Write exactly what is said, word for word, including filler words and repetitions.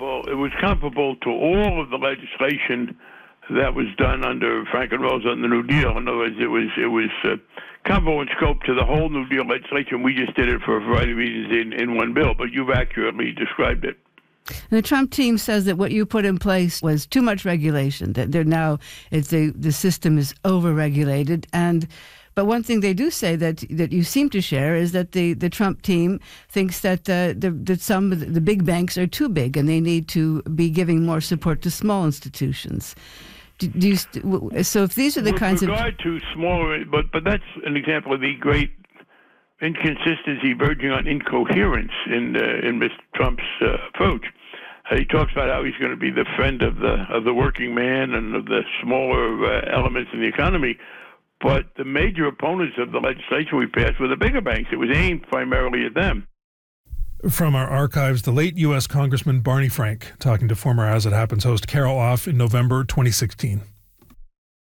comparable. It was comparable to all of the legislation that was done under Franklin Roosevelt and the New Deal. In other words, it was it was uh, comparable in scope to the whole New Deal legislation. We just did it for a variety of reasons in, in one bill, but you've accurately described it. And the Trump team says that what you put in place was too much regulation, that they're now it's the the system is overregulated. And but one thing they do say that that you seem to share is that the, the Trump team thinks that uh, the, that some of the, the big banks are too big and they need to be giving more support to small institutions. Do, do you, so if these are the With kinds of... With regard to smaller, but, but that's an example of the great inconsistency verging on incoherence in uh, in Mister Trump's uh, approach. Uh, he talks about how he's going to be the friend of the of the working man and of the smaller uh, elements in the economy. But the major opponents of the legislation we passed were the bigger banks. It was aimed primarily at them. From our archives, the late U S Congressman Barney Frank talking to former As It Happens host Carol Off in November twenty sixteen.